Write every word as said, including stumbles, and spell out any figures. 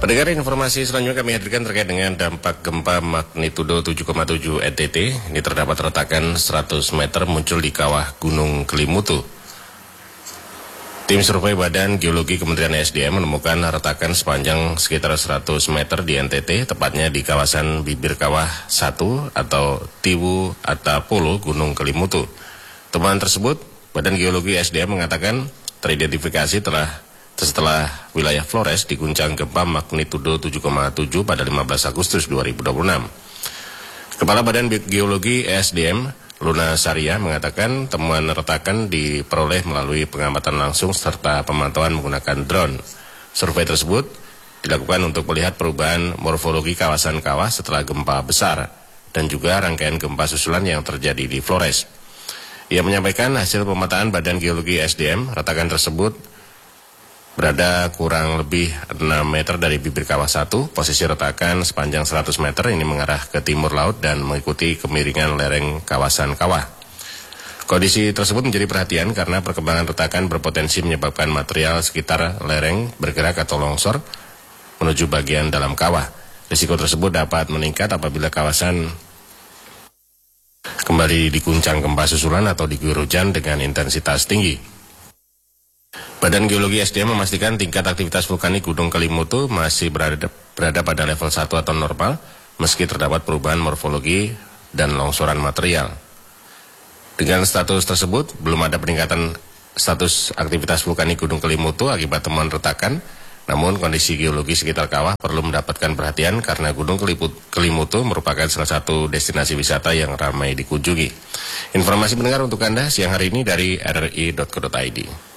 Pendengar, informasi selanjutnya kami hadirkan terkait dengan dampak gempa magnitudo tujuh koma tujuh N T T. Ini terdapat retakan seratus meter muncul di kawah Gunung Kelimutu. Tim survei Badan Geologi Kementerian S D M menemukan retakan sepanjang sekitar seratus meter di N T T, tepatnya di kawasan bibir kawah satu atau Tiwu Atapolo Gunung Kelimutu. Temuan tersebut, Badan Geologi S D M mengatakan teridentifikasi telah setelah wilayah Flores diguncang gempa magnitudo tujuh koma tujuh pada lima belas Agustus dua ribu dua puluh enam. Kepala Badan Geologi S D M, Luna Saria, mengatakan temuan retakan diperoleh melalui pengamatan langsung serta pemantauan menggunakan drone. Survei tersebut dilakukan untuk melihat perubahan morfologi kawasan kawah setelah gempa besar dan juga rangkaian gempa susulan yang terjadi di Flores. Ia menyampaikan hasil pemetaan Badan Geologi S D M, retakan tersebut berada kurang lebih enam meter dari bibir kawah satu. Posisi retakan sepanjang seratus meter ini mengarah ke timur laut dan mengikuti kemiringan lereng kawasan kawah. Kondisi tersebut menjadi perhatian karena perkembangan retakan berpotensi menyebabkan material sekitar lereng bergerak atau longsor menuju bagian dalam kawah. Risiko tersebut dapat meningkat apabila kawasan kembali diguncang gempa susulan atau diguyur hujan dengan intensitas tinggi. Badan Geologi S D M memastikan tingkat aktivitas vulkanik Gunung Kelimutu masih berada, berada pada level satu atau normal, meski terdapat perubahan morfologi dan longsoran material. Dengan status tersebut, belum ada peningkatan status aktivitas vulkanik Gunung Kelimutu akibat temuan retakan, namun kondisi geologi sekitar kawah perlu mendapatkan perhatian karena Gunung Kelimutu merupakan salah satu destinasi wisata yang ramai dikunjungi. Informasi pendengar untuk Anda siang hari ini dari R R I titik co titik I D.